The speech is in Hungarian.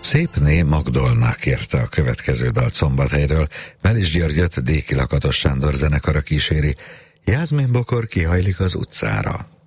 Szépné Magdolna kérte a következő dalt Szombathelyről, Melis Györgyöt Déki Lakatos Sándor zenekara kíséri, Jászmin Bokor kihajlik az utcára.